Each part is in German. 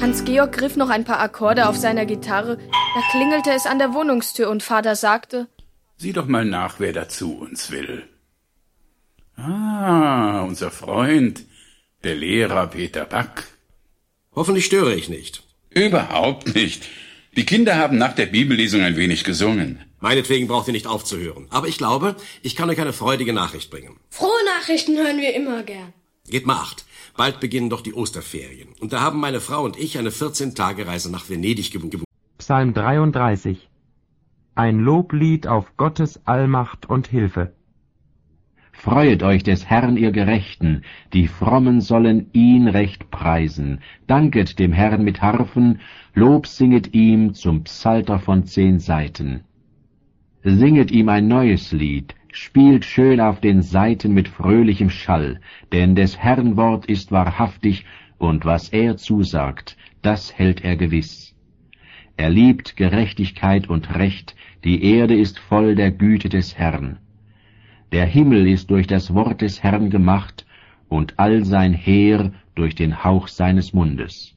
Hans-Georg griff noch ein paar Akkorde auf seiner Gitarre, da klingelte es an der Wohnungstür und Vater sagte: Sieh doch mal nach, wer da zu uns will. Ah, unser Freund, der Lehrer Peter Back. Hoffentlich störe ich nicht. Überhaupt nicht. Die Kinder haben nach der Bibellesung ein wenig gesungen. Meinetwegen braucht ihr nicht aufzuhören. Aber ich glaube, ich kann euch eine freudige Nachricht bringen. Frohe Nachrichten hören wir immer gern. Gebt mal acht. Bald beginnen doch die Osterferien. Und da haben meine Frau und ich eine 14-Tage-Reise nach Venedig gebucht. Psalm 33. Ein Loblied auf Gottes Allmacht und Hilfe. Freuet euch des Herrn, ihr Gerechten, die Frommen sollen ihn recht preisen. Danket dem Herrn mit Harfen, Lob singet ihm zum Psalter von 10 Saiten. Singet ihm ein neues Lied, spielt schön auf den Saiten mit fröhlichem Schall, denn des Herrn Wort ist wahrhaftig, und was er zusagt, das hält er gewiss. Er liebt Gerechtigkeit und Recht, die Erde ist voll der Güte des Herrn. Der Himmel ist durch das Wort des Herrn gemacht, und all sein Heer durch den Hauch seines Mundes.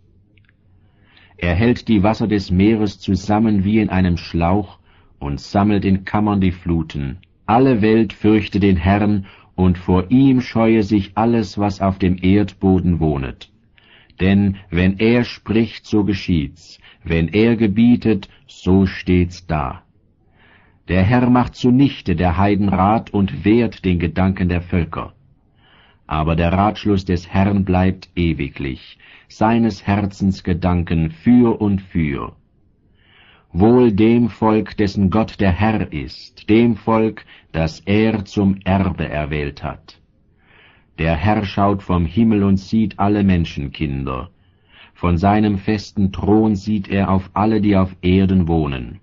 Er hält die Wasser des Meeres zusammen wie in einem Schlauch und sammelt in Kammern die Fluten. Alle Welt fürchte den Herrn, und vor ihm scheue sich alles, was auf dem Erdboden wohnet. Denn wenn er spricht, so geschieht's, wenn er gebietet, so steht's da. Der Herr macht zunichte der Heiden Rat und wehrt den Gedanken der Völker. Aber der Ratschluss des Herrn bleibt ewiglich, seines Herzens Gedanken für und für. Wohl dem Volk, dessen Gott der Herr ist, dem Volk, das er zum Erbe erwählt hat. Der Herr schaut vom Himmel und sieht alle Menschenkinder. Von seinem festen Thron sieht er auf alle, die auf Erden wohnen.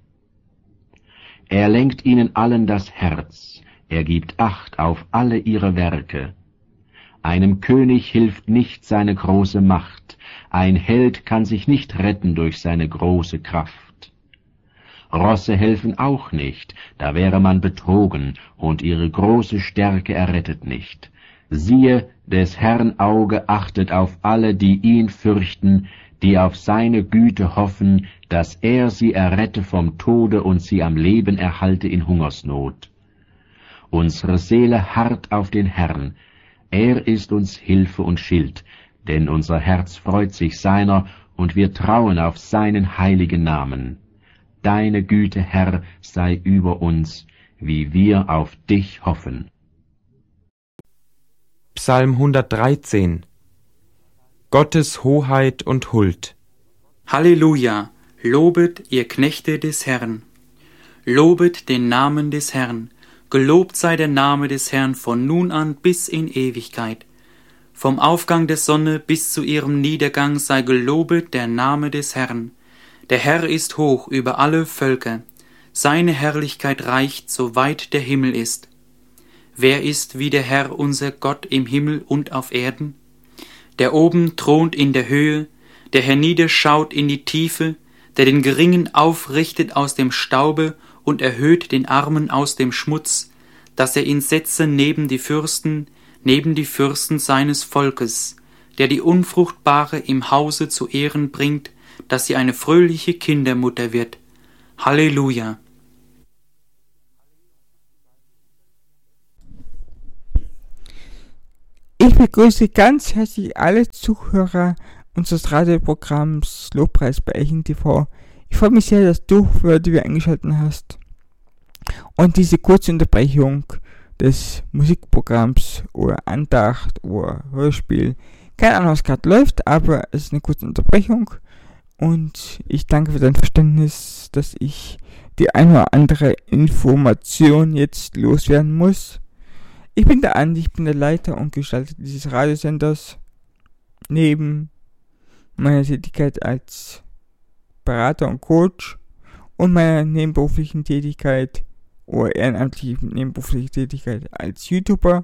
Er lenkt ihnen allen das Herz, er gibt Acht auf alle ihre Werke. Einem König hilft nicht seine große Macht, ein Held kann sich nicht retten durch seine große Kraft. Rosse helfen auch nicht, da wäre man betrogen, und ihre große Stärke errettet nicht. Siehe, des Herrn Auge achtet auf alle, die ihn fürchten, die auf seine Güte hoffen, dass er sie errette vom Tode und sie am Leben erhalte in Hungersnot. Unsere Seele harrt auf den Herrn, er ist uns Hilfe und Schild, denn unser Herz freut sich seiner, und wir trauen auf seinen heiligen Namen. Deine Güte, Herr, sei über uns, wie wir auf dich hoffen. Psalm 113. Gottes Hoheit und Huld. Halleluja! Lobet, ihr Knechte des Herrn. Lobet den Namen des Herrn. Gelobt sei der Name des Herrn von nun an bis in Ewigkeit. Vom Aufgang der Sonne bis zu ihrem Niedergang sei gelobet der Name des Herrn. Der Herr ist hoch über alle Völker. Seine Herrlichkeit reicht, so weit der Himmel ist. Wer ist wie der Herr unser Gott im Himmel und auf Erden? Der oben thront in der Höhe, der herniederschaut in die Tiefe, der den Geringen aufrichtet aus dem Staube und erhöht den Armen aus dem Schmutz, dass er ihn setze neben die Fürsten seines Volkes, der die Unfruchtbare im Hause zu Ehren bringt, dass sie eine fröhliche Kindermutter wird. Halleluja! Ich begrüße ganz herzlich alle Zuhörer unseres Radioprogramms Lobpreis bei Echen TV. Ich freue mich sehr, dass du für die eingeschaltet hast. Und diese kurze Unterbrechung des Musikprogramms oder Andacht oder Hörspiel, keine Ahnung, was gerade läuft, aber es ist eine kurze Unterbrechung. Und ich danke für dein Verständnis, dass ich die eine oder andere Information jetzt loswerden muss. Ich bin der Andi, ich bin der Leiter und Gestalter dieses Radiosenders. Neben meiner Tätigkeit als Berater und Coach und meiner nebenberuflichen Tätigkeit oder ehrenamtlichen nebenberuflichen Tätigkeit als YouTuber.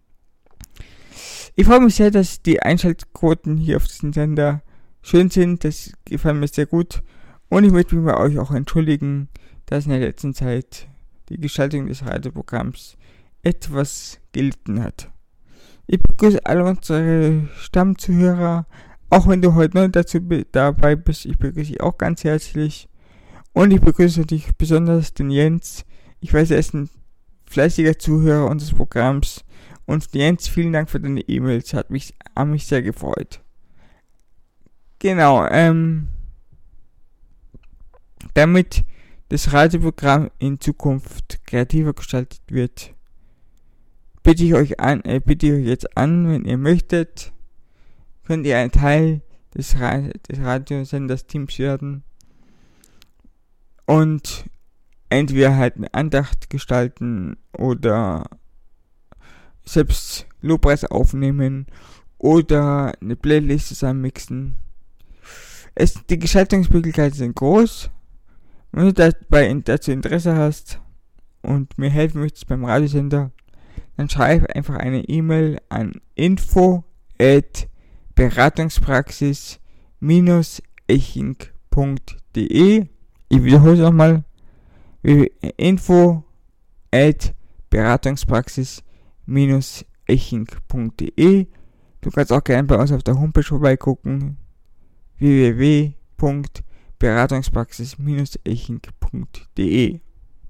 Ich freue mich sehr, dass die Einschaltquoten hier auf diesem Sender schön sind. Das gefällt mir sehr gut. Und ich möchte mich bei euch auch entschuldigen, dass in der letzten Zeit die Gestaltung des Radioprogramms etwas gelitten hat. Ich begrüße alle unsere Stammzuhörer, Auch wenn du heute neu dabei bist, ich begrüße dich auch ganz herzlich. Und ich begrüße dich besonders den Jens. Ich weiß, er ist ein fleißiger Zuhörer unseres Programms. Und Jens, vielen Dank für deine E-Mails. Hat mich sehr gefreut. Genau, damit das Radioprogramm in Zukunft kreativer gestaltet wird, bitte ich euch jetzt an, wenn ihr möchtet, könnt ihr ein Teil des Radiosenders-Teams werden und entweder halt eine Andacht gestalten oder selbst Lobpreis aufnehmen oder eine Playlist zusammenmixen. Die Gestaltungsmöglichkeiten sind groß. Wenn du dazu Interesse hast und mir helfen möchtest beim Radiosender, dann schreib einfach eine E-Mail an info@beratungspraxis-eching.de. Ich wiederhole es nochmal. info@beratungspraxis-eching.de. Du kannst auch gerne bei uns auf der Homepage vorbeigucken. www.beratungspraxis-eching.de.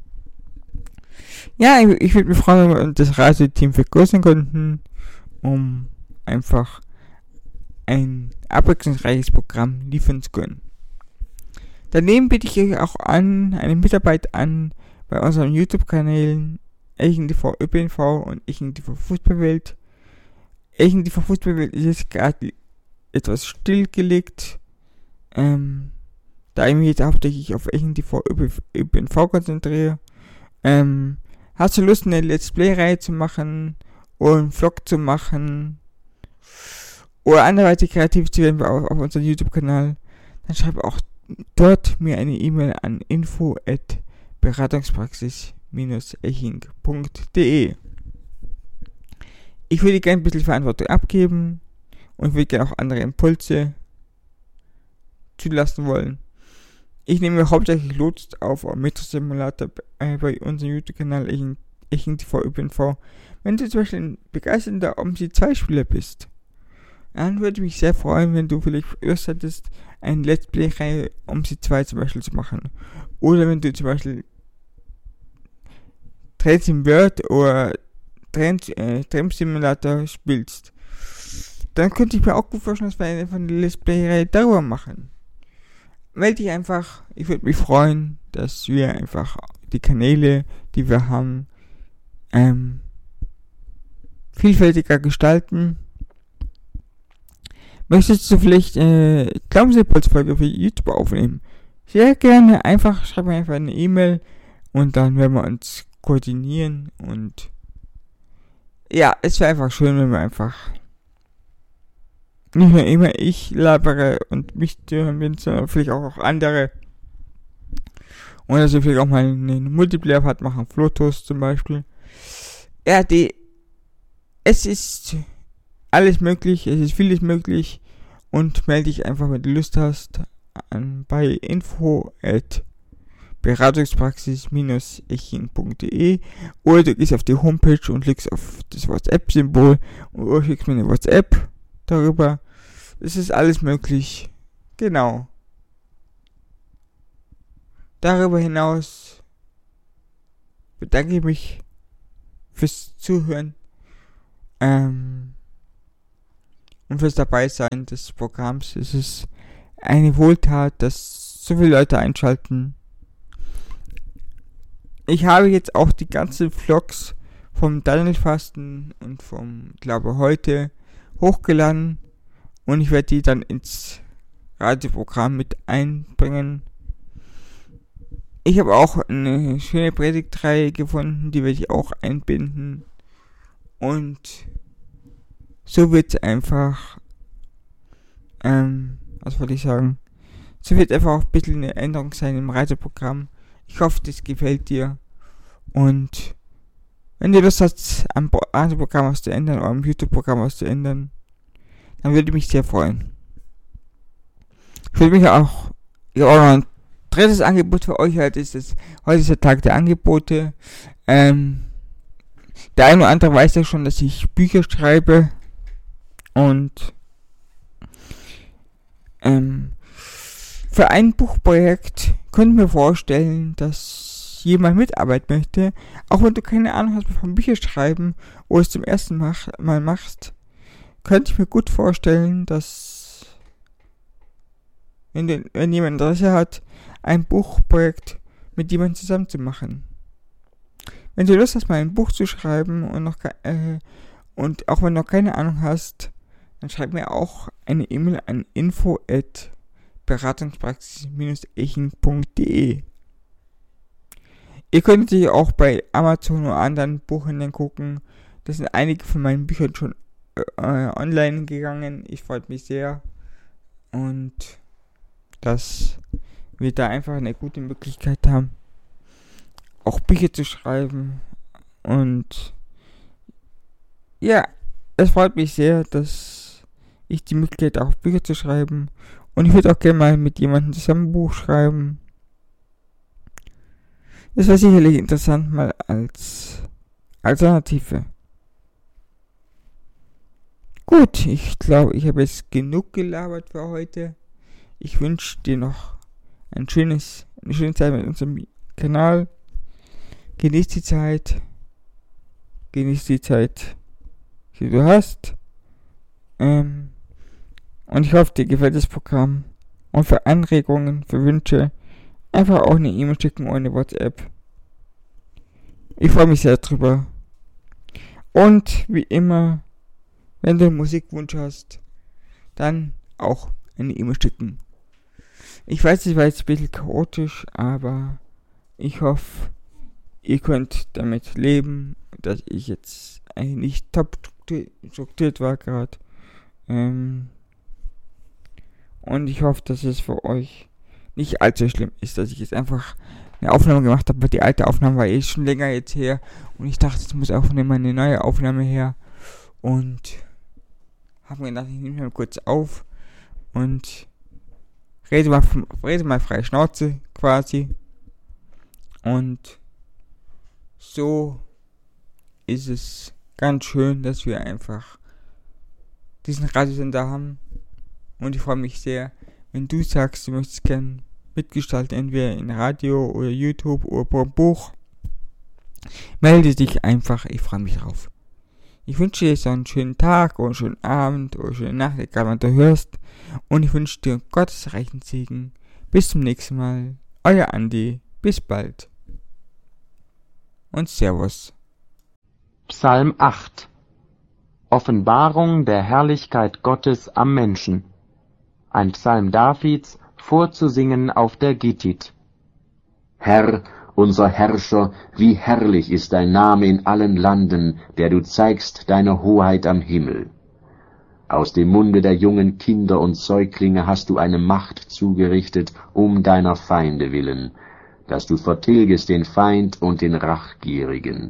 Ja, ich würde mich freuen, wenn wir das Radioteam vergrößern könnten, um einfach ein abwechslungsreiches Programm liefern zu können. Daneben biete ich euch auch eine Mitarbeit an bei unseren YouTube-Kanälen Eching TV ÖPNV und Eching TV Fußballwelt. Eching TV Fußballwelt ist jetzt gerade etwas stillgelegt, da ich mich jetzt hauptsächlich auf Eching TV ÖPNV konzentriere. Hast du Lust, eine Let's Play-Reihe zu machen oder einen Vlog zu machen oder anderweitig kreativ zu werden auf unserem YouTube-Kanal, dann schreib auch dort mir eine E-Mail an info@beratungspraxis-eching.de. Ich würde gerne ein bisschen Verantwortung abgeben und würde gerne auch andere Impulse zulassen wollen. Ich nehme hauptsächlich Lust auf Metro Simulator bei unserem YouTube-Kanal Eching TV ÖPNV. Wenn du zum Beispiel ein begeisterter OMSI-2-Spieler bist, dann würde mich sehr freuen, wenn du vielleicht Lust hättest, eine Let's Play-Reihe OMSI 2 zum Beispiel zu machen. Oder wenn du zum Beispiel Train Sim World oder Train Simulator spielst, dann könnte ich mir auch gut vorstellen, dass wir eine Let's Play-Reihe darüber machen. Melde dich einfach, ich würde mich freuen, dass wir einfach die Kanäle, die wir haben, vielfältiger gestalten. Möchtest du vielleicht Glaubensimpulsfolge für YouTube aufnehmen? Sehr gerne, schreib mir einfach eine E-Mail und dann werden wir uns koordinieren und ja, es wäre einfach schön, wenn wir einfach nicht nur immer ich labere und mich hören, sondern vielleicht auch andere. Und dass wir vielleicht auch mal einen Multiplayer-Part machen, Flotos zum Beispiel. Ja, es ist alles möglich, es ist vieles möglich und melde dich einfach, wenn du Lust hast, bei info@beratungspraxis-eching.de oder du gehst auf die Homepage und klickst auf das WhatsApp-Symbol oder schickst mir eine WhatsApp darüber. Es ist alles möglich. Genau. Darüber hinaus bedanke ich mich fürs Zuhören und fürs Dabeisein des Programms. Es ist eine Wohltat, dass so viele Leute einschalten. Ich habe jetzt auch die ganzen Vlogs vom Daniel-Fasten und vom Glaube heute hochgeladen und ich werde die dann ins Radioprogramm mit einbringen. Ich habe auch eine schöne Predigtreihe gefunden, die werde ich auch einbinden und so wird es einfach, was wollte ich sagen, so wird einfach auch ein bisschen eine Änderung sein im Radioprogramm. Ich hoffe, das gefällt dir und wenn du Lust hast, am Radioprogramm was zu ändern oder am YouTube-Programm was zu ändern, dann würde ich mich sehr freuen. Ich würde mich auch, ich habe auch noch ein drittes Angebot für euch, heute ist der Tag der Angebote. Der eine oder andere weiß ja schon, dass ich Bücher schreibe und Für ein Buchprojekt könnte ich mir vorstellen, dass jemand mitarbeiten möchte, auch wenn du keine Ahnung hast von Bücher schreiben oder es zum ersten Mal machst, könnte ich mir gut vorstellen, dass wenn jemand Interesse hat, ein Buchprojekt mit jemandem zusammen zu machen. Wenn du Lust hast, mal ein Buch zu schreiben und auch wenn du noch keine Ahnung hast, dann schreib mir auch eine E-Mail an info@beratungspraxis-eching.de. Ihr könnt natürlich auch bei Amazon oder anderen Buchhändlern gucken. Da sind einige von meinen Büchern schon online gegangen. Ich freue mich sehr. Und dass wir da einfach eine gute Möglichkeit haben, auch Bücher zu schreiben. Und ja, es freut mich sehr, dass ich die Möglichkeit habe, auch Bücher zu schreiben. Und ich würde auch gerne mal mit jemandem zusammen ein Buch schreiben. Das wäre sicherlich interessant mal als Alternative. Gut, ich glaube, ich habe jetzt genug gelabert für heute. Ich wünsche dir noch eine schöne Zeit mit unserem Kanal. Genieß die Zeit, die du hast. Und ich hoffe, dir gefällt das Programm. Und für Anregungen, für Wünsche, einfach auch eine E-Mail schicken oder eine WhatsApp. Ich freue mich sehr drüber. Und wie immer, wenn du einen Musikwunsch hast, dann auch eine E-Mail schicken. Ich weiß, es war jetzt ein bisschen chaotisch, aber ich hoffe, ihr könnt damit leben, dass ich jetzt eigentlich nicht top strukturiert war gerade. Und ich hoffe, dass es für euch nicht allzu schlimm ist, dass ich jetzt einfach eine Aufnahme gemacht habe, weil die alte Aufnahme war schon länger jetzt her und ich dachte, es muss auch mal eine neue Aufnahme her und habe mir gedacht, ich nehme mal kurz auf und rede mal frei Schnauze quasi und so ist es ganz schön, dass wir einfach diesen Radiosender haben und ich freue mich sehr, wenn du sagst, du möchtest gerne mitgestalten, entweder in Radio oder YouTube oder beim Buch. Melde dich einfach, ich freue mich drauf. Ich wünsche dir so einen schönen Tag oder einen schönen Abend oder eine schöne Nacht, egal wann du hörst. Und ich wünsche dir Gottes reichen Segen. Bis zum nächsten Mal. Euer Andi. Bis bald. Und Servus. Psalm 8. Offenbarung der Herrlichkeit Gottes am Menschen. Ein Psalm Davids, vorzusingen auf der Gittit. Herr, unser Herrscher, wie herrlich ist dein Name in allen Landen, der du zeigst deine Hoheit am Himmel. Aus dem Munde der jungen Kinder und Säuglinge hast du eine Macht zugerichtet, um deiner Feinde willen, dass du vertilgest den Feind und den Rachgierigen.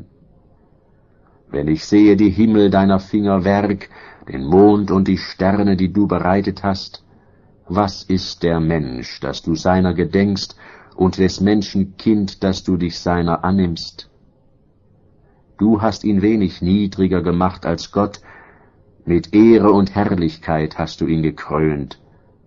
Wenn ich sehe die Himmel deiner Finger Werk, den Mond und die Sterne, die du bereitet hast, was ist der Mensch, dass du seiner gedenkst, und des Menschen Kind, dass du dich seiner annimmst? Du hast ihn wenig niedriger gemacht als Gott, mit Ehre und Herrlichkeit hast du ihn gekrönt.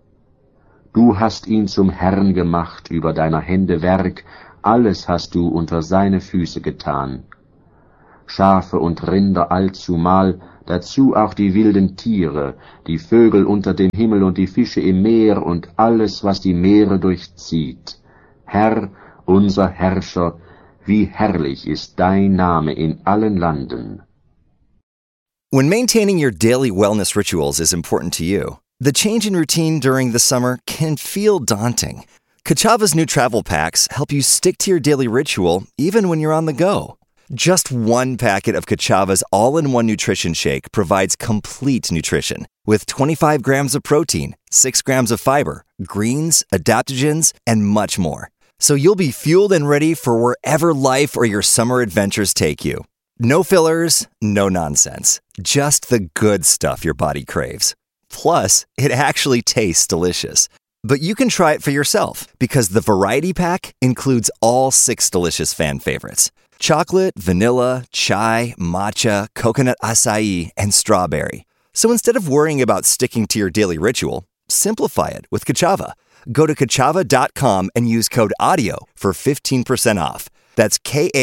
Du hast ihn zum Herrn gemacht über deiner Hände Werk, alles hast du unter seine Füße getan. Schafe und Rinder allzumal, dazu auch die wilden Tiere, die Vögel unter dem Himmel und die Fische im Meer und alles, was die Meere durchzieht. Herr, unser Herrscher, wie herrlich ist dein Name in allen Landen. When maintaining your daily wellness rituals is important to you, the change in routine during the summer can feel daunting. Kachava's new travel packs help you stick to your daily ritual even when you're on the go. Just one packet of Kachava's all-in-one nutrition shake provides complete nutrition with 25 grams of protein, 6 grams of fiber, greens, adaptogens, and much more. So you'll be fueled and ready for wherever life or your summer adventures take you. No fillers, no nonsense. Just the good stuff your body craves. Plus, it actually tastes delicious. But you can try it for yourself because the Variety Pack includes all 6 delicious fan favorites. Chocolate, vanilla, chai, matcha, coconut acai, and strawberry. So instead of worrying about sticking to your daily ritual, Simplify it with Kachava. Go to Kachava.com and use code AUDIO for 15% off. That's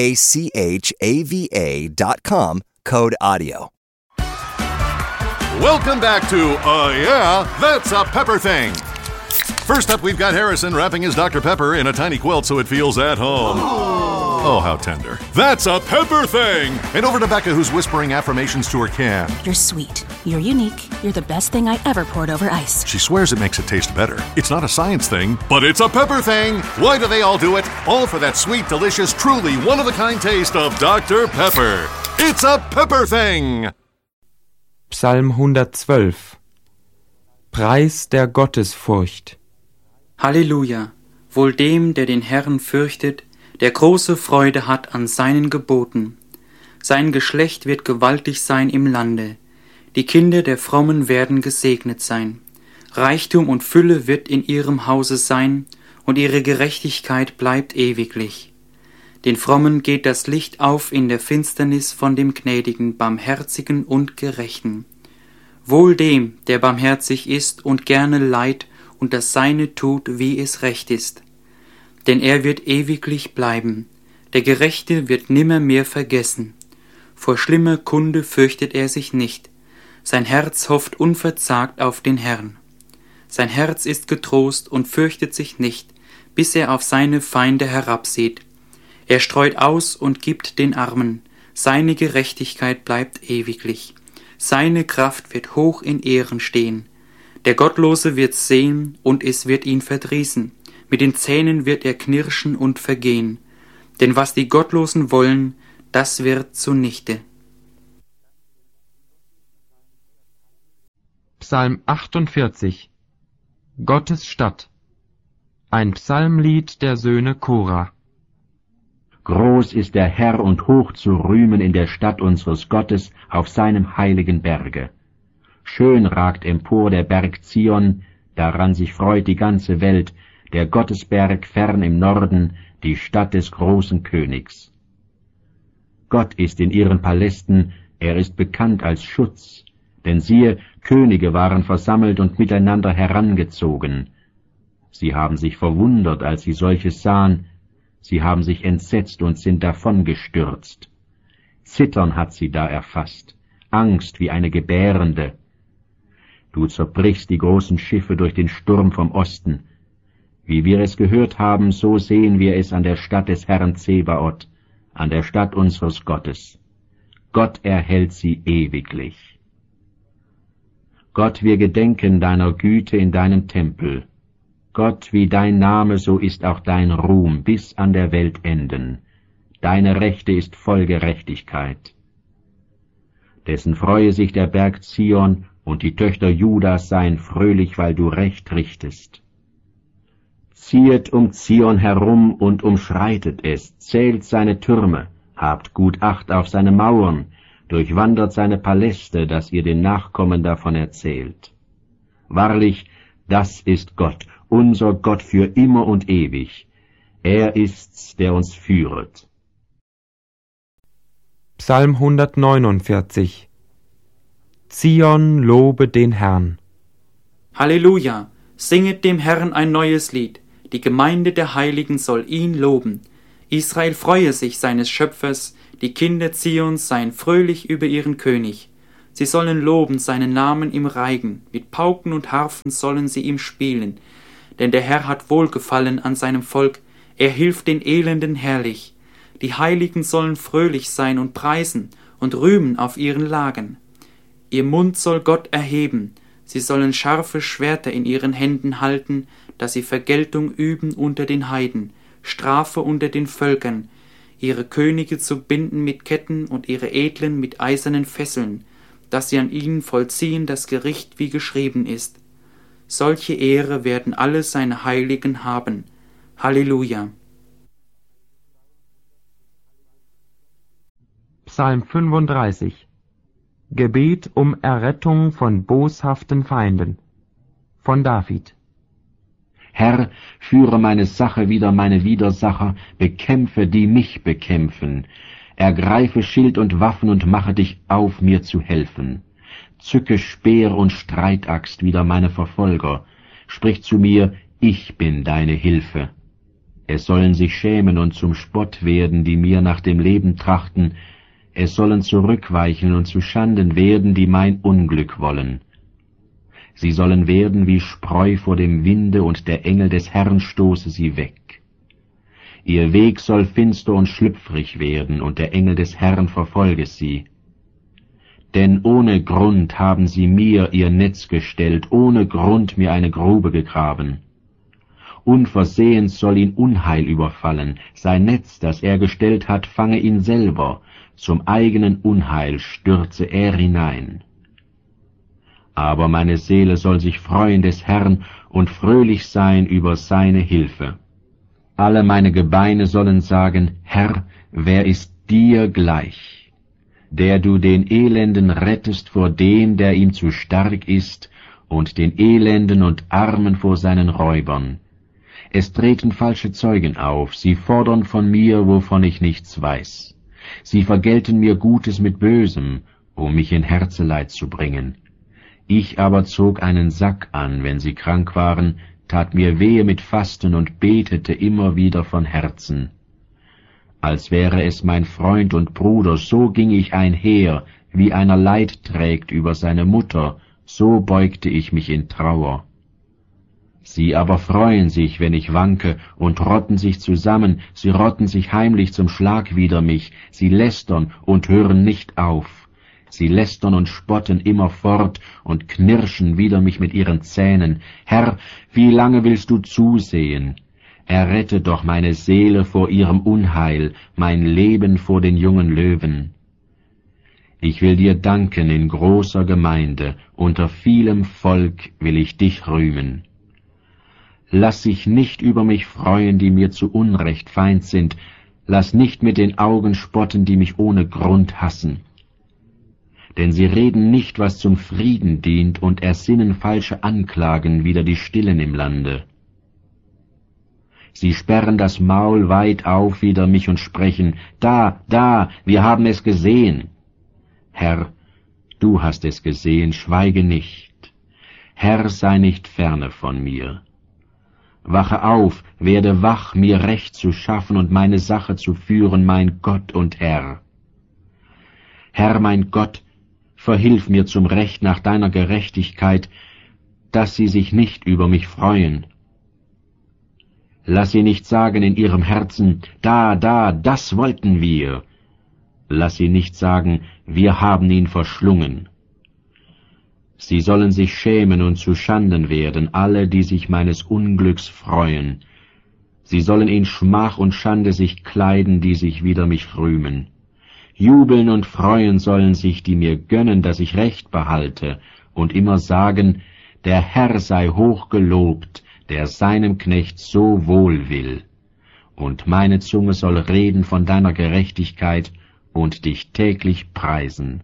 KACHAVA.com, code AUDIO. Welcome back to Yeah, That's a Pepper Thing. First up, we've got Harrison wrapping his Dr. Pepper in a tiny quilt so it feels at home. Oh, how tender. That's a Pepper Thing! And over to Becca, who's whispering affirmations to her can. You're sweet. You're unique. You're the best thing I ever poured over ice. She swears it makes it taste better. It's not a science thing, but it's a Pepper Thing! Why do they all do it? All for that sweet, delicious, truly one-of-a-kind taste of Dr. Pepper. It's a Pepper Thing! Psalm 112. Preis der Gottesfurcht. Halleluja! Wohl dem, der den Herrn fürchtet, der große Freude hat an seinen Geboten. Sein Geschlecht wird gewaltig sein im Lande. Die Kinder der Frommen werden gesegnet sein. Reichtum und Fülle wird in ihrem Hause sein, und ihre Gerechtigkeit bleibt ewiglich. Den Frommen geht das Licht auf in der Finsternis von dem Gnädigen, Barmherzigen und Gerechten. Wohl dem, der barmherzig ist und gerne Leid und das Seine tut, wie es recht ist. Denn er wird ewiglich bleiben, der Gerechte wird nimmermehr vergessen. Vor schlimmer Kunde fürchtet er sich nicht, sein Herz hofft unverzagt auf den Herrn. Sein Herz ist getrost und fürchtet sich nicht, bis er auf seine Feinde herabsieht. Er streut aus und gibt den Armen, seine Gerechtigkeit bleibt ewiglich. Seine Kraft wird hoch in Ehren stehen. Der Gottlose wird's sehen, und es wird ihn verdrießen. Mit den Zähnen wird er knirschen und vergehen. Denn was die Gottlosen wollen, das wird zunichte. Psalm 48. Gottes Stadt. Ein Psalmlied der Söhne Kora. Groß ist der Herr und hoch zu rühmen in der Stadt unseres Gottes auf seinem heiligen Berge. Schön ragt empor der Berg Zion, daran sich freut die ganze Welt, der Gottesberg fern im Norden, die Stadt des großen Königs. Gott ist in ihren Palästen, er ist bekannt als Schutz, denn siehe, Könige waren versammelt und miteinander herangezogen. Sie haben sich verwundert, als sie solches sahen, sie haben sich entsetzt und sind davongestürzt. Zittern hat sie da erfasst, Angst wie eine Gebärende. Du zerbrichst die großen Schiffe durch den Sturm vom Osten. Wie wir es gehört haben, so sehen wir es an der Stadt des Herrn Zebaoth, an der Stadt unseres Gottes. Gott erhält sie ewiglich. Gott, wir gedenken deiner Güte in deinem Tempel. Gott, wie dein Name, so ist auch dein Ruhm bis an der Weltenden. Deine Rechte ist voll Gerechtigkeit. Dessen freue sich der Berg Zion, und die Töchter Judas seien fröhlich, weil du Recht richtest. Ziehet um Zion herum und umschreitet es, zählt seine Türme, habt gut Acht auf seine Mauern, durchwandert seine Paläste, dass ihr den Nachkommen davon erzählt. Wahrlich, das ist Gott, unser Gott für immer und ewig. Er ist's, der uns führet. Psalm 149. Zion lobe den Herrn. Halleluja! Singet dem Herrn ein neues Lied. Die Gemeinde der Heiligen soll ihn loben. Israel freue sich seines Schöpfers, die Kinder Zions seien fröhlich über ihren König. Sie sollen loben seinen Namen im Reigen, mit Pauken und Harfen sollen sie ihm spielen. Denn der Herr hat Wohlgefallen an seinem Volk, er hilft den Elenden herrlich. Die Heiligen sollen fröhlich sein und preisen und rühmen auf ihren Lagen. Ihr Mund soll Gott erheben, sie sollen scharfe Schwerter in ihren Händen halten, dass sie Vergeltung üben unter den Heiden, Strafe unter den Völkern, ihre Könige zu binden mit Ketten und ihre Edlen mit eisernen Fesseln, dass sie an ihnen vollziehen das Gericht, wie geschrieben ist. Solche Ehre werden alle seine Heiligen haben. Halleluja. Psalm 35. Gebet um Errettung von boshaften Feinden. Von David. Herr, führe meine Sache wider meine Widersacher, bekämpfe, die mich bekämpfen. Ergreife Schild und Waffen und mache dich auf, mir zu helfen. Zücke Speer und Streitaxt wider meine Verfolger. spricht zu mir, ich bin deine Hilfe. Es sollen sich schämen und zum Spott werden, die mir nach dem Leben trachten. Es sollen zurückweichen und zu Schanden werden, die mein Unglück wollen. Sie sollen werden wie Spreu vor dem Winde, und der Engel des Herrn stoße sie weg. Ihr Weg soll finster und schlüpfrig werden, und der Engel des Herrn verfolge sie. Denn ohne Grund haben sie mir ihr Netz gestellt, ohne Grund mir eine Grube gegraben. Unversehens soll ihn Unheil überfallen, sein Netz, das er gestellt hat, fange ihn selber, zum eigenen Unheil stürze er hinein. Aber meine Seele soll sich freuen des Herrn und fröhlich sein über seine Hilfe. Alle meine Gebeine sollen sagen, Herr, wer ist dir gleich? Der du den Elenden rettest vor dem, der ihm zu stark ist, und den Elenden und Armen vor seinen Räubern. Es treten falsche Zeugen auf, sie fordern von mir, wovon ich nichts weiß. Sie vergelten mir Gutes mit Bösem, um mich in Herzeleid zu bringen. Ich aber zog einen Sack an, wenn sie krank waren, tat mir wehe mit Fasten und betete immer wieder von Herzen. Als wäre es mein Freund und Bruder, so ging ich einher, wie einer Leid trägt über seine Mutter, so beugte ich mich in Trauer. Sie aber freuen sich, wenn ich wanke, und rotten sich zusammen, sie rotten sich heimlich zum Schlag wider mich, sie lästern und hören nicht auf. Sie lästern und spotten immerfort und knirschen wider mich mit ihren Zähnen. Herr, wie lange willst du zusehen? Errette doch meine Seele vor ihrem Unheil, mein Leben vor den jungen Löwen. Ich will dir danken in großer Gemeinde, unter vielem Volk will ich dich rühmen. Lass sich nicht über mich freuen, die mir zu Unrecht Feind sind, lass nicht mit den Augen spotten, die mich ohne Grund hassen. Denn sie reden nicht, was zum Frieden dient, und ersinnen falsche Anklagen wider die Stillen im Lande. Sie sperren das Maul weit auf wider mich und sprechen, da, wir haben es gesehen. Herr, du hast es gesehen, schweige nicht. Herr, sei nicht ferne von mir. Wache auf, werde wach, mir Recht zu schaffen und meine Sache zu führen, mein Gott und Herr. Herr, mein Gott, verhilf mir zum Recht nach deiner Gerechtigkeit, dass sie sich nicht über mich freuen. Lass sie nicht sagen in ihrem Herzen, da, das wollten wir. Lass sie nicht sagen, wir haben ihn verschlungen. Sie sollen sich schämen und zu Schanden werden, alle, die sich meines Unglücks freuen. Sie sollen in Schmach und Schande sich kleiden, die sich wider mich rühmen. Jubeln und freuen sollen sich, die mir gönnen, dass ich Recht behalte, und immer sagen, der Herr sei hoch gelobt, der seinem Knecht so wohl will. Und meine Zunge soll reden von deiner Gerechtigkeit und dich täglich preisen.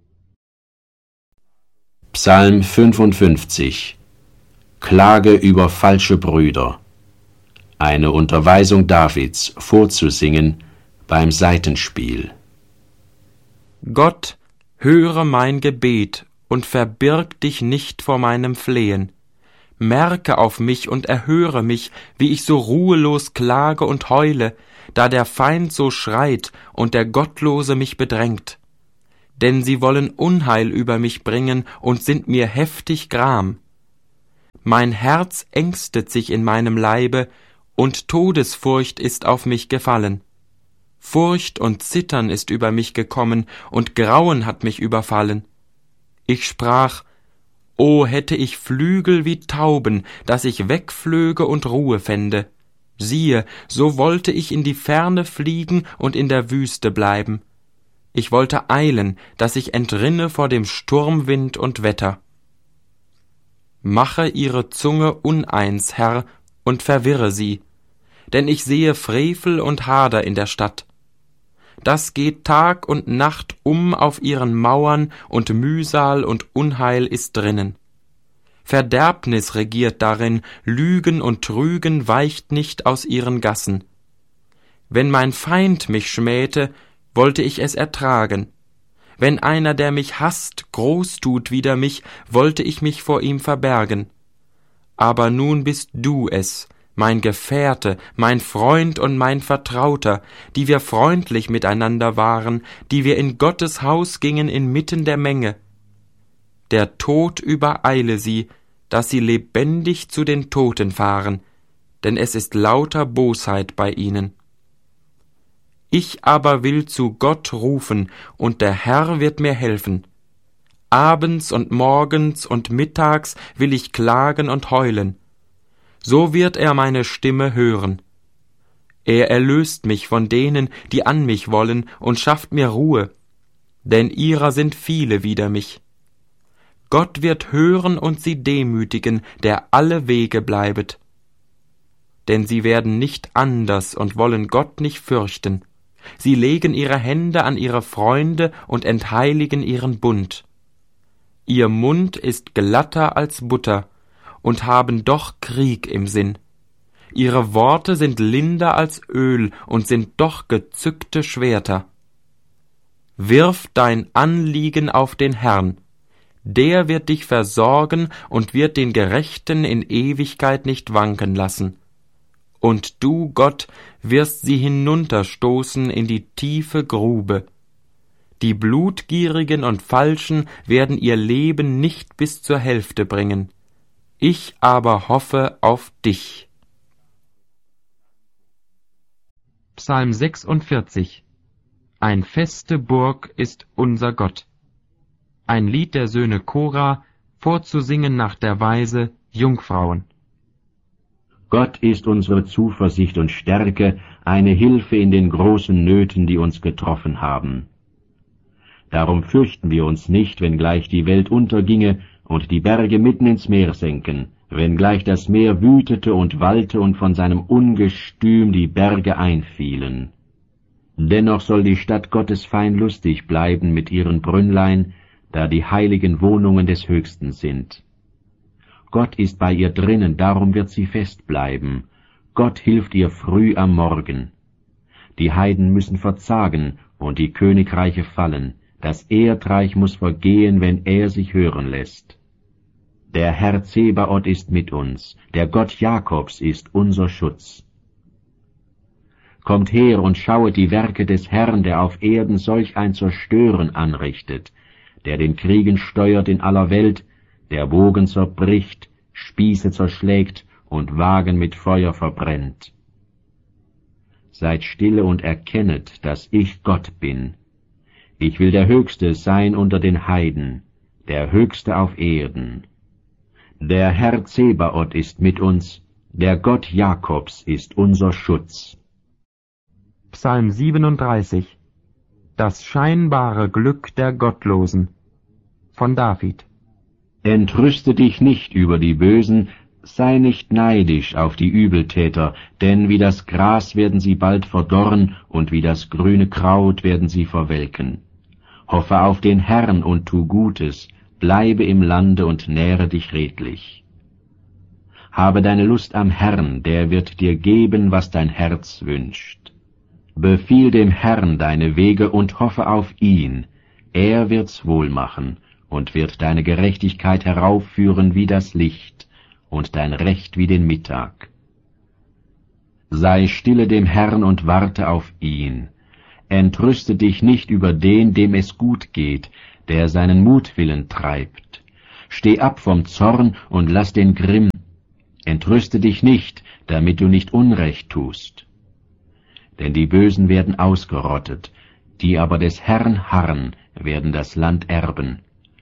Psalm 55. Klage über falsche Brüder. Eine Unterweisung Davids, vorzusingen beim Saitenspiel. Gott, höre mein Gebet und verbirg dich nicht vor meinem Flehen. Merke auf mich und erhöre mich, wie ich so ruhelos klage und heule, da der Feind so schreit und der Gottlose mich bedrängt. Denn sie wollen Unheil über mich bringen und sind mir heftig Gram. Mein Herz ängstet sich in meinem Leibe, und Todesfurcht ist auf mich gefallen. Furcht und Zittern ist über mich gekommen, und Grauen hat mich überfallen. Ich sprach, O hätte ich Flügel wie Tauben, dass ich wegflöge und Ruhe fände. Siehe, so wollte ich in die Ferne fliegen und in der Wüste bleiben. Ich wollte eilen, dass ich entrinne vor dem Sturmwind und Wetter. Mache ihre Zunge uneins, Herr, und verwirre sie, denn ich sehe Frevel und Hader in der Stadt. Das geht Tag und Nacht auf ihren Mauern, und Mühsal und Unheil ist drinnen. Verderbnis regiert darin, Lügen und Trügen weicht nicht aus ihren Gassen. Wenn mein Feind mich schmähte, wollte ich es ertragen. Wenn einer, der mich hasst, groß tut wider mich, wollte ich mich vor ihm verbergen. aber nun bist du es, mein Gefährte, mein Freund und mein Vertrauter, die wir freundlich miteinander waren, die wir in Gottes Haus gingen inmitten der Menge. Der Tod übereile sie, dass sie lebendig zu den Toten fahren, denn es ist lauter Bosheit bei ihnen. Ich aber will zu Gott rufen, und der Herr wird mir helfen. Abends und morgens und mittags will ich klagen und heulen. So wird er meine Stimme hören. Er erlöst mich von denen, die an mich wollen, und schafft mir Ruhe, denn ihrer sind viele wider mich. Gott wird hören und sie demütigen, der alle Wege bleibet. Denn sie werden nicht anders und wollen Gott nicht fürchten. Sie legen ihre Hände an ihre Freunde und entheiligen ihren Bund. Ihr Mund ist glatter als Butter und haben doch Krieg im Sinn. Ihre Worte sind linder als Öl und sind doch gezückte Schwerter. Wirf dein Anliegen auf den Herrn. Der wird dich versorgen und wird den Gerechten in Ewigkeit nicht wanken lassen. Und du, Gott, wirst sie hinunterstoßen in die tiefe Grube. Die Blutgierigen und Falschen werden ihr Leben nicht bis zur Hälfte bringen. Ich aber hoffe auf dich. Psalm 46. Ein feste Burg ist unser Gott. Ein Lied der Söhne Kora, vorzusingen nach der Weise Jungfrauen. Gott ist unsere Zuversicht und Stärke, eine Hilfe in den großen Nöten, die uns getroffen haben. Darum fürchten wir uns nicht, wenngleich die Welt unterginge und die Berge mitten ins Meer senken, wenngleich das Meer wütete und wallte und von seinem Ungestüm die Berge einfielen. Dennoch soll die Stadt Gottes fein lustig bleiben mit ihren Brünnlein, da die heiligen Wohnungen des Höchsten sind. Gott ist bei ihr drinnen, darum wird sie fest bleiben. Gott hilft ihr früh am Morgen. Die Heiden müssen verzagen und die Königreiche fallen. Das Erdreich muss vergehen, wenn er sich hören lässt. Der Herr Zebaoth ist mit uns, der Gott Jakobs ist unser Schutz. Kommt her und schauet die Werke des Herrn, der auf Erden solch ein Zerstören anrichtet, der den Kriegen steuert in aller Welt, der Bogen zerbricht, Spieße zerschlägt und Wagen mit Feuer verbrennt. Seid stille und erkennet, dass ich Gott bin. Ich will der Höchste sein unter den Heiden, der Höchste auf Erden. Der Herr Zebaoth ist mit uns, der Gott Jakobs ist unser Schutz. Psalm 37. Das scheinbare Glück der Gottlosen. Von David. Entrüste dich nicht über die Bösen, sei nicht neidisch auf die Übeltäter, denn wie das Gras werden sie bald verdorren, und wie das grüne Kraut werden sie verwelken. Hoffe auf den Herrn und tu Gutes, bleibe im Lande und nähre dich redlich. Habe deine Lust am Herrn, der wird dir geben, was dein Herz wünscht. Befiehl dem Herrn deine Wege und hoffe auf ihn, er wird's wohl machen und wird deine Gerechtigkeit heraufführen wie das Licht und dein Recht wie den Mittag. Sei stille dem Herrn und warte auf ihn. Entrüste dich nicht über den, dem es gut geht, der seinen Mutwillen treibt. Steh ab vom Zorn und lass den Grimm. Entrüste dich nicht, damit du nicht Unrecht tust. Denn die Bösen werden ausgerottet, die aber des Herrn harren, werden das Land erben.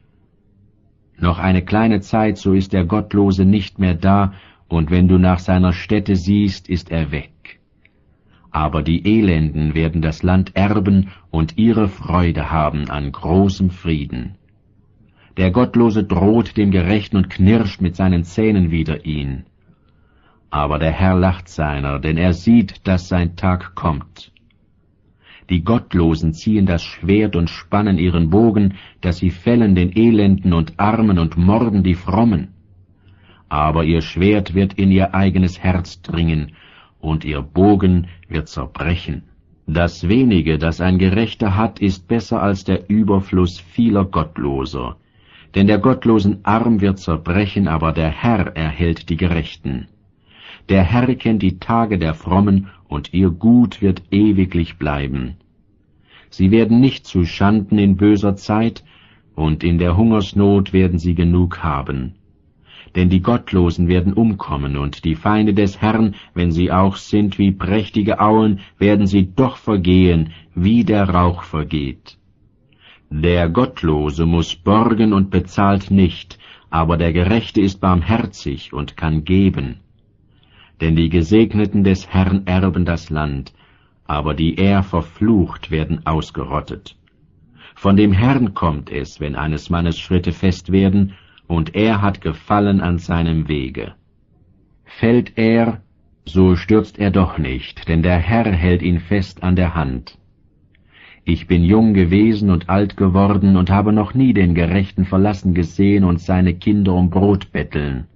Noch eine kleine Zeit, so ist der Gottlose nicht mehr da, und wenn du nach seiner Stätte siehst, ist er weg. Aber die Elenden werden das Land erben und ihre Freude haben an großem Frieden. Der Gottlose droht dem Gerechten und knirscht mit seinen Zähnen wider ihn. Aber der Herr lacht seiner, denn er sieht, dass sein Tag kommt. Die Gottlosen ziehen das Schwert und spannen ihren Bogen, dass sie fällen den Elenden und Armen und morden die Frommen. Aber ihr Schwert wird in ihr eigenes Herz dringen, und ihr Bogen wird zerbrechen. Das Wenige, das ein Gerechter hat, ist besser als der Überfluss vieler Gottloser, Denn der gottlosen Arm wird zerbrechen, aber der Herr erhält die Gerechten. Der Herr kennt die Tage der Frommen, und ihr Gut wird ewiglich bleiben. Sie werden nicht zu Schanden in böser Zeit, und in der Hungersnot werden sie genug haben. Denn die Gottlosen werden umkommen, und die Feinde des Herrn, wenn sie auch sind wie prächtige Auen, werden sie doch vergehen, wie der Rauch vergeht. Der Gottlose muß borgen und bezahlt nicht, aber der Gerechte ist barmherzig und kann geben. Denn die Gesegneten des Herrn erben das Land, aber die er verflucht, werden ausgerottet. Von dem Herrn kommt es, wenn eines Mannes Schritte fest werden, und er hat Gefallen an seinem Wege. Fällt er, so stürzt er doch nicht, denn der Herr hält ihn fest an der Hand. Ich bin jung gewesen und alt geworden und habe noch nie den Gerechten verlassen gesehen und seine Kinder um Brot betteln.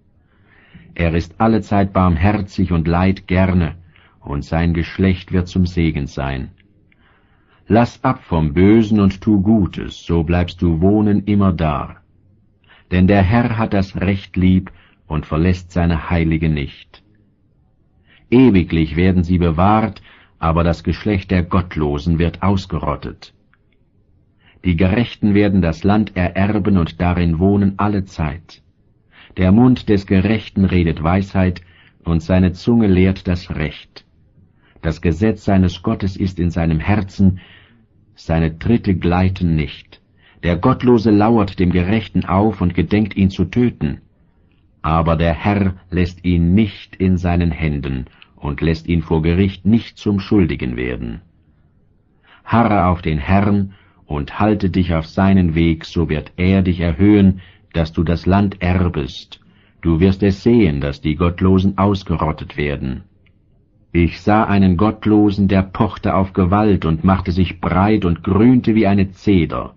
Er ist allezeit barmherzig und leiht gerne, und sein Geschlecht wird zum Segen sein. Lass ab vom Bösen und tu Gutes, so bleibst du wohnen immerdar. Denn der Herr hat das Recht lieb und verlässt seine Heilige nicht. Ewiglich werden sie bewahrt, aber das Geschlecht der Gottlosen wird ausgerottet. Die Gerechten werden das Land ererben und darin wohnen allezeit. Der Mund des Gerechten redet Weisheit, und seine Zunge lehrt das Recht. Das Gesetz seines Gottes ist in seinem Herzen, seine Tritte gleiten nicht. Der Gottlose lauert dem Gerechten auf und gedenkt ihn zu töten. Aber der Herr lässt ihn nicht in seinen Händen und lässt ihn vor Gericht nicht zum Schuldigen werden. Harre auf den Herrn und halte dich auf seinen Weg, so wird er dich erhöhen, dass du das Land erbest. Du wirst es sehen, dass die Gottlosen ausgerottet werden. Ich sah einen Gottlosen, der pochte auf Gewalt und machte sich breit und grünte wie eine Zeder.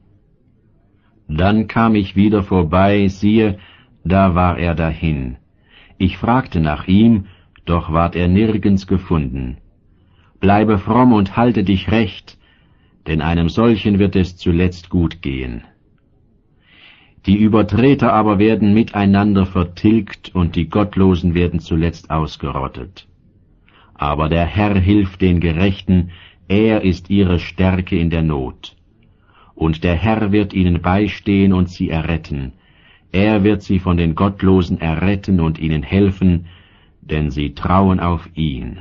Dann kam ich wieder vorbei, siehe, da war er dahin. Ich fragte nach ihm, doch ward er nirgends gefunden. Bleibe fromm und halte dich recht, denn einem solchen wird es zuletzt gut gehen. Die Übertreter aber werden miteinander vertilgt, und die Gottlosen werden zuletzt ausgerottet. Aber der Herr hilft den Gerechten, er ist ihre Stärke in der Not. Und der Herr wird ihnen beistehen und sie erretten. Er wird sie von den Gottlosen erretten und ihnen helfen, denn sie trauen auf ihn.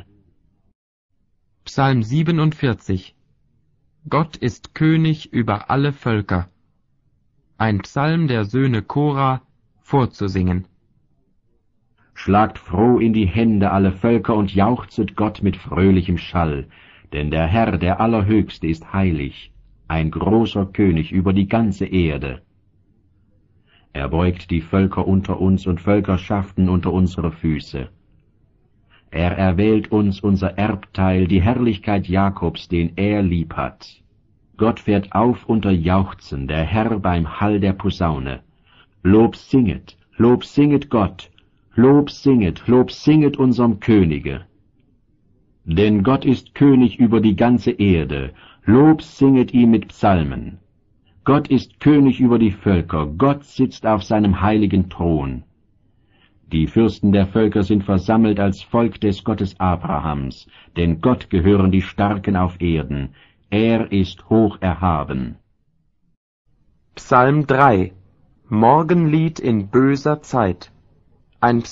Psalm 47. Gott ist König über alle Völker. Ein Psalm der Söhne Kora, vorzusingen. Schlagt froh in die Hände alle Völker und jauchzet Gott mit fröhlichem Schall, denn der Herr, der Allerhöchste, ist heilig, ein großer König über die ganze Erde. Er beugt die Völker unter uns und Völkerschaften unter unsere Füße. Er erwählt uns unser Erbteil, die Herrlichkeit Jakobs, den er lieb hat. Gott fährt auf unter Jauchzen, der Herr beim Hall der Posaune. Lob singet Gott, Lob singet unserem Könige. Denn Gott ist König über die ganze Erde, Lob singet ihm mit Psalmen. Gott ist König über die Völker, Gott sitzt auf seinem heiligen Thron. Die Fürsten der Völker sind versammelt als Volk des Gottes Abrahams, denn Gott gehören die Starken auf Erden, er ist hoch erhaben. Psalm 3. Morgenlied in böser Zeit. Ein